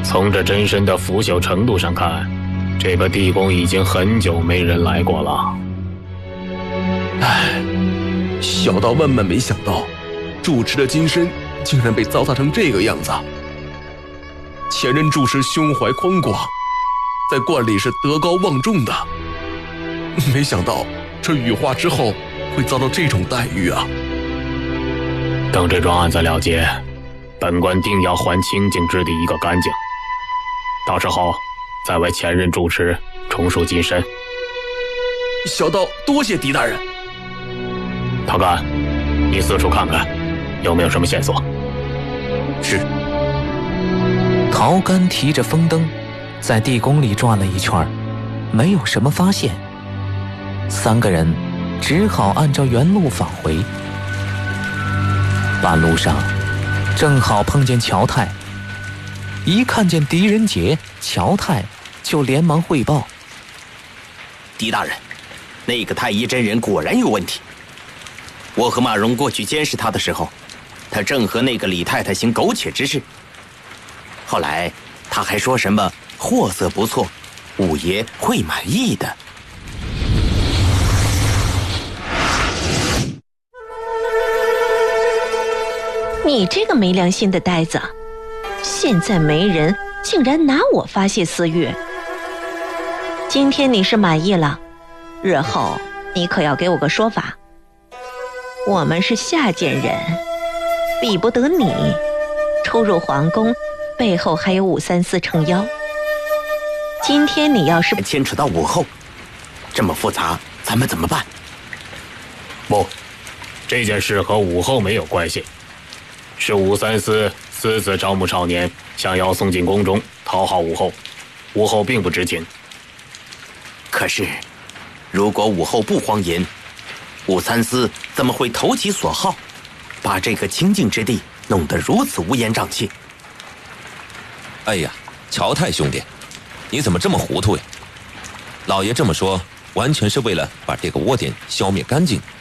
从这真身的腐朽程度上看，这个地宫已经很久没人来过了。 唉，小道万万没想到，住持的金身竟然被糟蹋成这个样子。前任住持胸怀宽广，在观里是德高望重的，没想到这羽化之后会遭到这种待遇啊！ 等这桩案子了结，本官定要还清净之地一个干净，到时候再为前任住持重塑金身。 小道多谢狄大人。 陶干，你四处看看，有没有什么线索？ 是。 陶干提着风灯，在地宫里转了一圈，没有什么发现。三个人只好按照原路返回。半路上，正好碰见乔太。一看见狄仁杰，乔太就连忙汇报： 狄大人，那个太医真人果然有问题。我和马荣过去监视他的时候，他正和那个李太太行苟且之事。后来他还说什么货色不错，五爷会满意的。 你这个没良心的呆子，现在没人，竟然拿我发泄私欲。今天你是满意了，日后你可要给我个说法。我们是下贱人，比不得你。出入皇宫，背后还有武三思撑腰。今天你要是牵扯到武后，这么复杂，咱们怎么办？ 不，这件事和武后没有关系，是武三思私自招募少年，想要送进宫中讨好武后，武后并不知情。 可是，如果武后不荒淫，武三思怎么会投其所好，把这个清净之地弄得如此乌烟瘴气？ 哎呀，乔太兄弟，你怎么这么糊涂呀？老爷这么说，完全是为了把这个窝点消灭干净。